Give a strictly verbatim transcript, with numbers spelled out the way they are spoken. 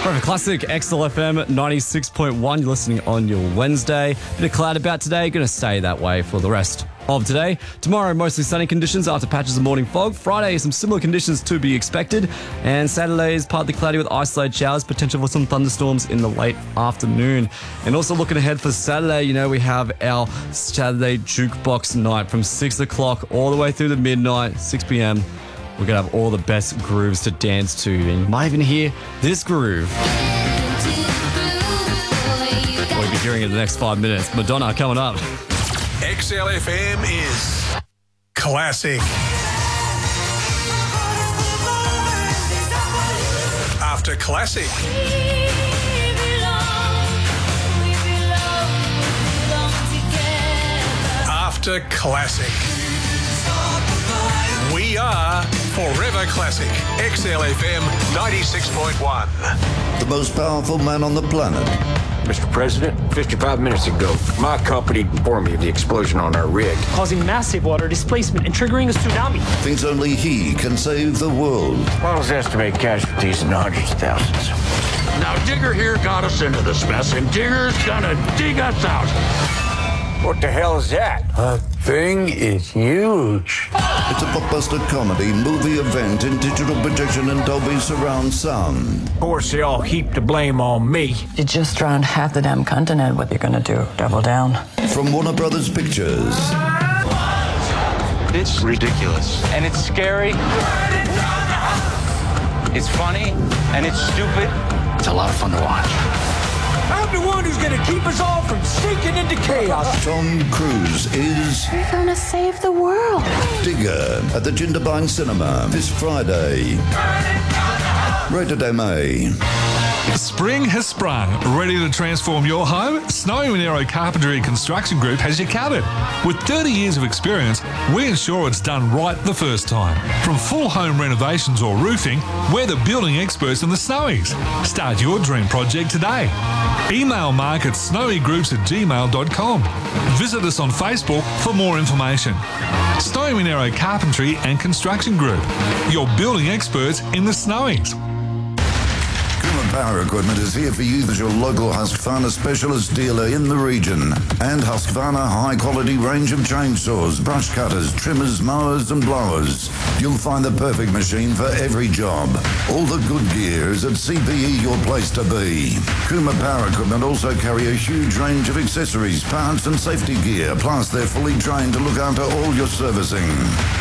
Forever Classic, X L F M ninety-six point one. You're listening on your Wednesday. Bit of cloud about today. Going to stay that way for the rest of today. Tomorrow, mostly sunny conditions after patches of morning fog. Friday, some similar conditions to be expected. And Saturday is partly cloudy with isolated showers, potential for some thunderstorms in the late afternoon. And also looking ahead for Saturday, you know, we have our Saturday Jukebox night from six o'clock all the way through to midnight, six p.m. We're going to have all the best grooves to dance to. And you might even hear this groove. We'll be hearing it in the next five minutes. Madonna coming up. X L F M is classic. After classic. After classic. We are Forever Classic. X L F M ninety-six point one. The most powerful man on the planet. Mister President, fifty-five minutes ago, my company informed me of the explosion on our rig, causing massive water displacement and triggering a tsunami. Thinks only he can save the world. Models estimate casualties in the hundreds of thousands. Now, Digger here got us into this mess, and Digger's gonna dig us out. What the hell is that? That thing is huge. It's a blockbuster comedy movie event in digital projection and Dolby surround sound. Of course, they all heap the blame on me. You just drowned half the damn continent. What you gonna do? Double down? From Warner Brothers Pictures. It's ridiculous. And it's scary. It's funny. And it's stupid. It's a lot of fun to watch. I'm the one who's gonna keep us all from sinking into chaos. Tom Cruise is... We're gonna save the world. Digger at the Jindabyne Cinema this Friday. Rated M A. Spring has sprung. Ready to transform your home? Snowy Monero Carpentry and Construction Group has you covered. With thirty years of experience, we ensure it's done right the first time. From full home renovations or roofing, we're the building experts in the Snowies. Start your dream project today. Email mark at snowygroups at gmail dot com. Visit us on Facebook for more information. Snowy Monero Carpentry and Construction Group, your building experts in the Snowies. Power Equipment is here for you as your local Husqvarna specialist dealer in the region. And Husqvarna high-quality range of chainsaws, brush cutters, trimmers, mowers and blowers. You'll find the perfect machine for every job. All the good gear is at C P E, your place to be. Kuma Power Equipment also carry a huge range of accessories, parts and safety gear. Plus, they're fully trained to look after all your servicing.